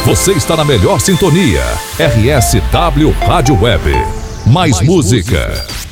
Você está na melhor sintonia. RSW Rádio Web. Mais música.